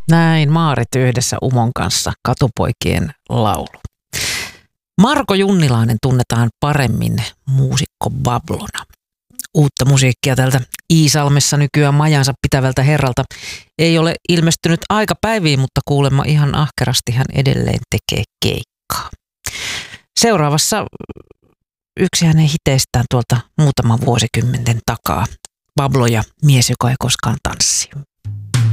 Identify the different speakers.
Speaker 1: Näin Maarit yhdessä Umon kanssa, Katupoikien laulu. Marko Junnilainen tunnetaan paremmin muusikko Bablona. Uutta musiikkia tältä Iisalmessa nykyään majansa pitävältä herralta ei ole ilmestynyt aikapäiviin, mutta kuulemma ihan ahkerasti hän edelleen tekee keikkaa. Seuraavassa yksi hänen hiteistään tuolta muutaman vuosikymmenten takaa. Bablo ja mies, joka ei koskaan tanssi.